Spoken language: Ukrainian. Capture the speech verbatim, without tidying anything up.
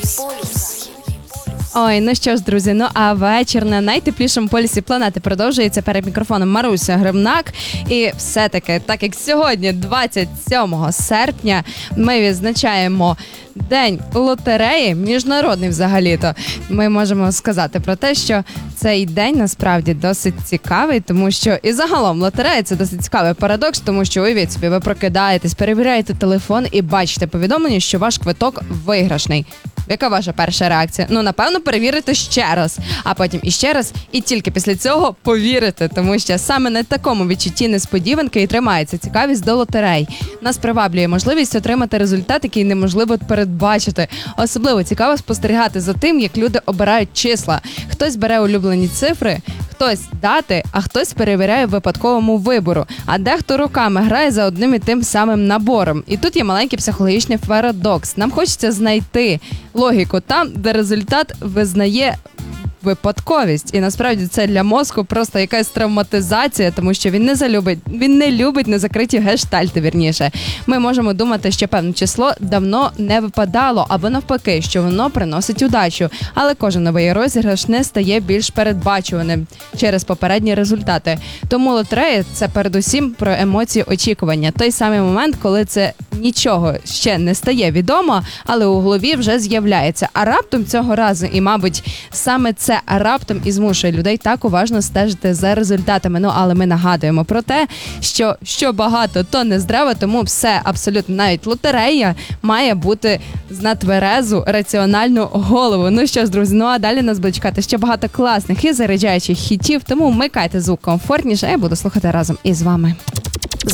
Ой, ну що ж, друзі, ну а вечір на найтеплішому полюсі планети продовжується. Перед мікрофоном Маруся Гримнак. І все-таки, так як сьогодні, двадцять сьомого серпня, ми відзначаємо День лотереї, міжнародний взагалі-то, ми можемо сказати про те, що цей день насправді досить цікавий, тому що і загалом лотерея – це досить цікавий парадокс, тому що уявіть собі, ви прокидаєтесь, перевіряєте телефон і бачите повідомлення, що ваш квиток виграшний. Яка ваша перша реакція? Ну, напевно, перевірити ще раз, а потім іще раз, і тільки після цього повірити, тому що саме на такому відчутті несподіванки і тримається цікавість до лотерей. Нас приваблює можливість отримати результат, який неможливо передбачити. Особливо цікаво спостерігати за тим, як люди обирають числа. Хтось бере улюблені цифри, хтось дати, а хтось перевіряє в випадковому вибору, а дехто роками грає за одним і тим самим набором. І тут є маленький психологічний парадокс. Нам хочеться знайти логіку там, де результат визнає випадковість. І насправді це для мозку просто якась травматизація, тому що він не залюбить, він не любить незакриті гештальти, вірніше. Ми можемо думати, що певне число давно не випадало, або навпаки, що воно приносить удачу. Але кожен новий розіграш не стає більш передбачуваним через попередні результати. Тому лотерея – це передусім про емоції очікування. Той самий момент, коли це нічого ще не стає відомо, але у голові вже з'являється. А раптом цього разу, і, мабуть, саме це Це раптом і змушує людей так уважно стежити за результатами. Ну, але ми нагадуємо про те, що що багато, то не здраво, тому все, абсолютно, навіть лотерея має бути на тверезу, раціональну голову. Ну що ж, друзі, ну а далі нас буде чекати ще багато класних і заряджаючих хітів, тому вмикайте звук комфортніше, а я буду слухати разом із вами.